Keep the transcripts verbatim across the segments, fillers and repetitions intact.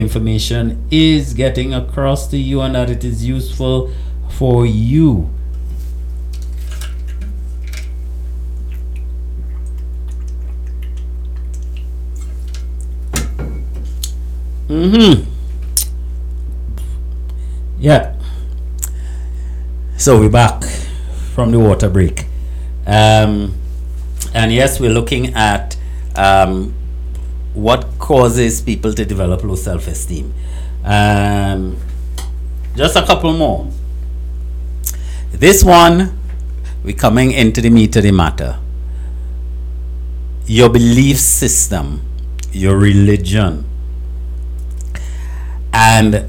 information is getting across to you and that it is useful for you. Mm-hmm. Yeah. So we're back from the water break. Um, and yes, we're looking at um, what causes people to develop low self-esteem. Um, just a couple more. This one, we're coming into the meat of the matter. Your belief system, your religion. And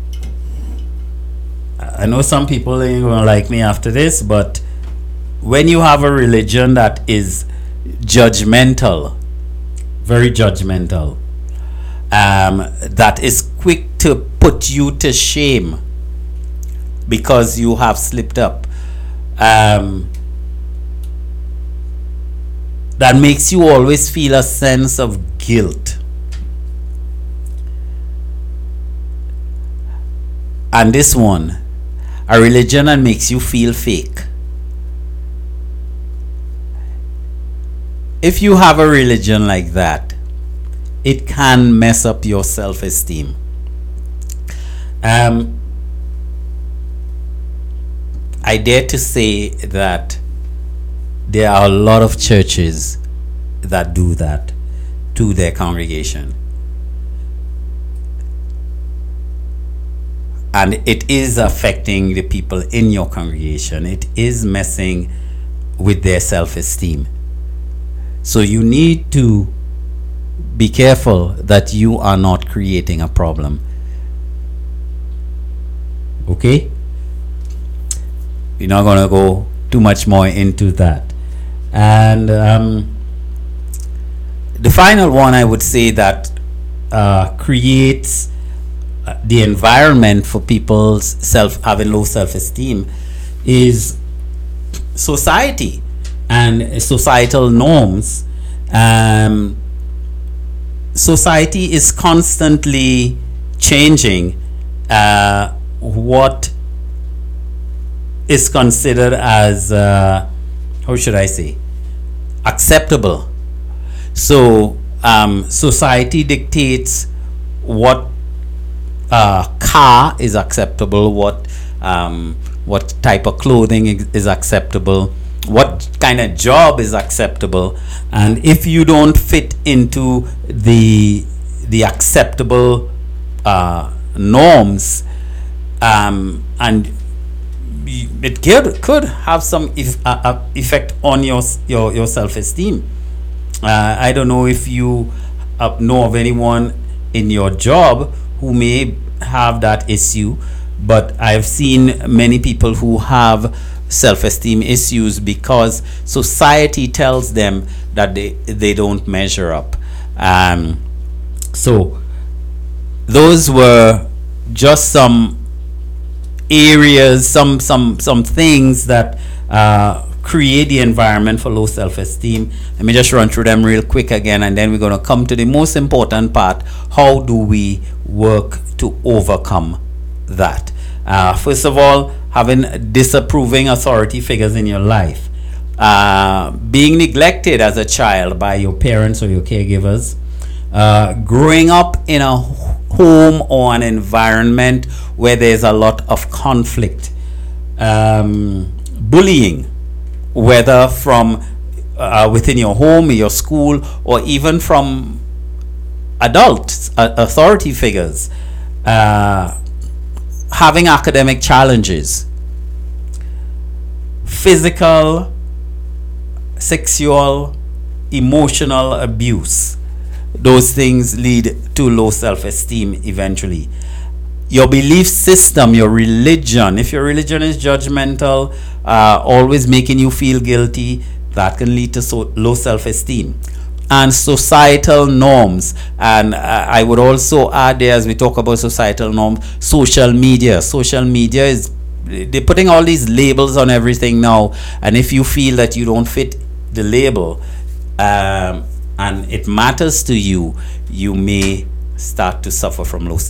I know some people ain't gonna like me after this, but when you have a religion that is judgmental, very judgmental, um, that is quick to put you to shame because you have slipped up, um, that makes you always feel a sense of guilt. And this one, a religion that makes you feel fake. If you have a religion like that, it can mess up your self-esteem. Um, I dare to say that there are a lot of churches that do that to their congregation. And it is affecting the people in your congregation. It is messing with their self-esteem. So you need to be careful that you are not creating a problem. Okay? We're not going to go too much more into that. And um, the final one, I would say that uh, creates the environment for people's self having low self-esteem is society and societal norms. Um, society is constantly changing uh, what is considered as uh, how should I say acceptable. So um, society dictates what Uh, car is acceptable, what um, what type of clothing is acceptable, what kind of job is acceptable, and if you don't fit into the the acceptable uh, norms, um, and it could could have some if, uh, uh, effect on your your your self-esteem. Uh, I don't know if you uh, know of anyone in your job who may have that issue, but I've seen many people who have self-esteem issues because society tells them that they, they don't measure up. Um, so those were just some areas, some some some things that uh, create the environment for low self-esteem. Let me just run through them real quick again, and then we're going to come to the most important part. How do we work to overcome that? Uh, first of all, having disapproving authority figures in your life. Uh, being neglected as a child by your parents or your caregivers. Uh, growing up in a home or an environment where there's a lot of conflict. Um, bullying, whether from uh, within your home, your school, or even from adults, uh, authority figures. Uh, having academic challenges, physical, sexual, emotional abuse. Those things lead to low self-esteem eventually. Your belief system, your religion, if your religion is judgmental, uh, always making you feel guilty, that can lead to so low self-esteem. And societal norms, and uh, I would also add there, as we talk about societal norms, social media. Social media is, they're putting all these labels on everything now, and if you feel that you don't fit the label, um, and it matters to you, you may start to suffer from low